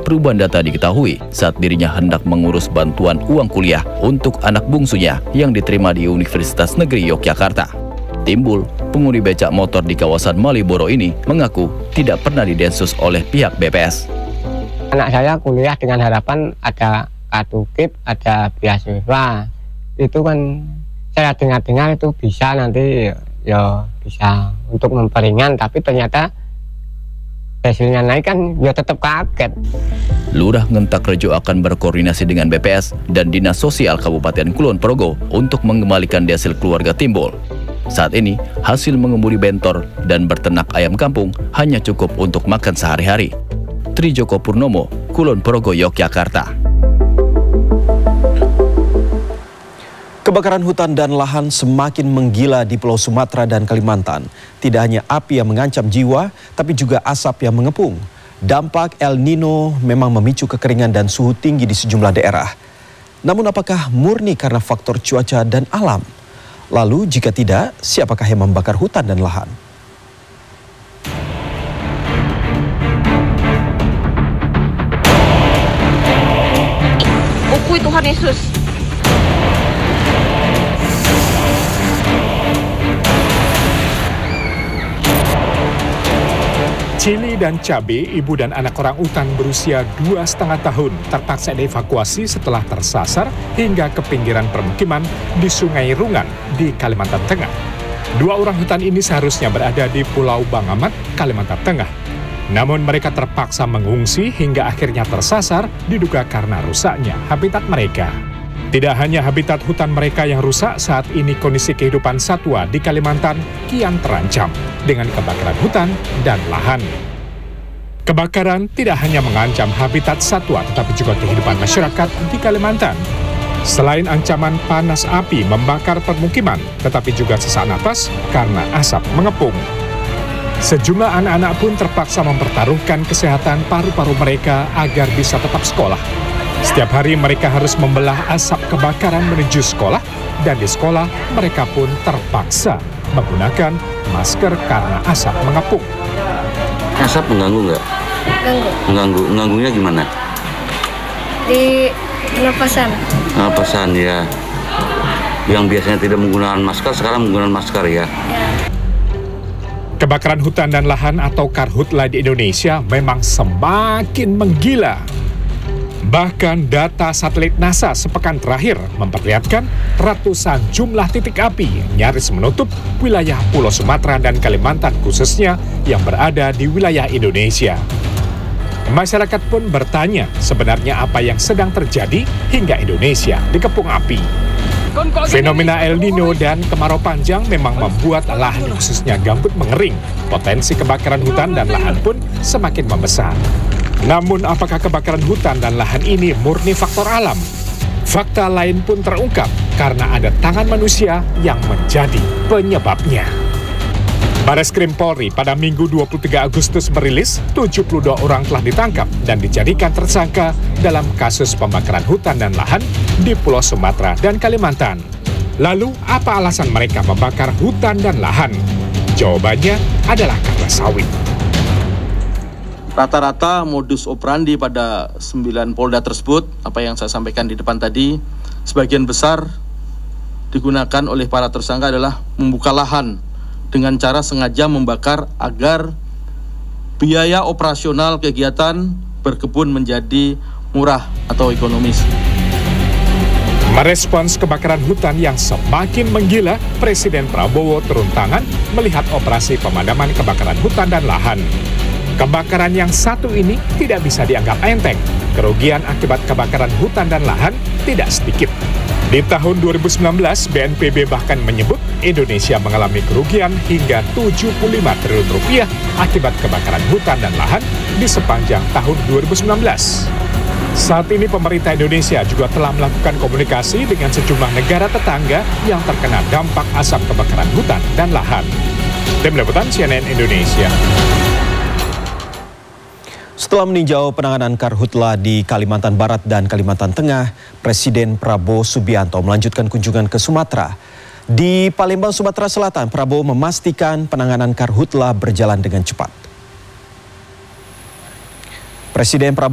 Perubahan data diketahui saat dirinya hendak mengurus bantuan uang kuliah untuk anak bungsunya yang diterima di Universitas Negeri Yogyakarta. Timbul, pengemudi becak motor di kawasan Malioboro ini mengaku tidak pernah didensus oleh pihak BPS. Anak saya kuliah dengan harapan ada kartu KIP, ada beasiswa. Itu kan saya dengar-dengar itu bisa nanti ya bisa untuk memperingan, tapi ternyata hasilnya naik kan ya tetap kaget. Lurah Ngentakrejo akan berkoordinasi dengan BPS dan Dinas Sosial Kabupaten Kulon Progo untuk mengembalikan hasil keluarga Timbul. Saat ini, hasil mengemudi bentor dan berternak ayam kampung hanya cukup untuk makan sehari-hari. Trijoko Purnomo, Kulon Progo, Yogyakarta. Kebakaran hutan dan lahan semakin menggila di Pulau Sumatera dan Kalimantan. Tidak hanya api yang mengancam jiwa, tapi juga asap yang mengepung. Dampak El Nino memang memicu kekeringan dan suhu tinggi di sejumlah daerah. Namun apakah murni karena faktor cuaca dan alam? Lalu jika tidak, siapakah yang membakar hutan dan lahan? Ukui Tuhan Yesus. Cili dan Cabe, ibu dan anak orang utan berusia 2,5 tahun, terpaksa dievakuasi setelah tersasar hingga ke pinggiran permukiman di Sungai Rungan di Kalimantan Tengah. Dua orang hutan ini seharusnya berada di Pulau Bangamat, Kalimantan Tengah. Namun mereka terpaksa mengungsi hingga akhirnya tersasar diduga karena rusaknya habitat mereka. Tidak hanya habitat hutan mereka yang rusak, saat ini kondisi kehidupan satwa di Kalimantan kian terancam dengan kebakaran hutan dan lahan. Kebakaran tidak hanya mengancam habitat satwa tetapi juga kehidupan masyarakat di Kalimantan. Selain ancaman panas api membakar permukiman, tetapi juga sesak napas karena asap mengepung. Sejumlah anak-anak pun terpaksa mempertaruhkan kesehatan paru-paru mereka agar bisa tetap sekolah. Setiap hari mereka harus membelah asap kebakaran menuju sekolah, dan di sekolah mereka pun terpaksa menggunakan masker karena asap mengepung. Asap mengganggu nggak? Mengganggu. Mengganggunya gimana? Di pernapasan. Pernapasan ya. Yang biasanya tidak menggunakan masker, sekarang menggunakan masker ya. Kebakaran hutan dan lahan atau karhutla di Indonesia memang semakin menggila. Bahkan data satelit NASA sepekan terakhir memperlihatkan ratusan jumlah titik api nyaris menutup wilayah Pulau Sumatera dan Kalimantan khususnya yang berada di wilayah Indonesia. Masyarakat pun bertanya sebenarnya apa yang sedang terjadi hingga Indonesia dikepung api. Fenomena El Nino dan kemarau panjang memang membuat lahan khususnya gambut mengering. Potensi kebakaran hutan dan lahan pun semakin membesar. Namun apakah kebakaran hutan dan lahan ini murni faktor alam? Fakta lain pun terungkap karena ada tangan manusia yang menjadi penyebabnya. Bareskrim Polri pada Minggu 23 Agustus merilis 72 orang telah ditangkap dan dijadikan tersangka dalam kasus pembakaran hutan dan lahan di Pulau Sumatera dan Kalimantan. Lalu apa alasan mereka membakar hutan dan lahan? Jawabannya adalah karena sawit. Rata-rata modus operandi pada 9 Polda tersebut, apa yang saya sampaikan di depan tadi, sebagian besar digunakan oleh para tersangka adalah membuka lahan dengan cara sengaja membakar agar biaya operasional kegiatan berkebun menjadi murah atau ekonomis. Merespons kebakaran hutan yang semakin menggila, Presiden Prabowo turun tangan melihat operasi pemadaman kebakaran hutan dan lahan. Kebakaran yang satu ini tidak bisa dianggap enteng. Kerugian akibat kebakaran hutan dan lahan tidak sedikit. Di tahun 2019, BNPB bahkan menyebut Indonesia mengalami kerugian hingga 75 triliun rupiah akibat kebakaran hutan dan lahan di sepanjang tahun 2019. Saat ini pemerintah Indonesia juga telah melakukan komunikasi dengan sejumlah negara tetangga yang terkena dampak asap kebakaran hutan dan lahan. Tim Liputan CNN Indonesia. Setelah meninjau penanganan karhutla di Kalimantan Barat dan Kalimantan Tengah, Presiden Prabowo Subianto melanjutkan kunjungan ke Sumatera. Di Palembang, Sumatera Selatan, Prabowo memastikan penanganan karhutla berjalan dengan cepat. Presiden Prabowo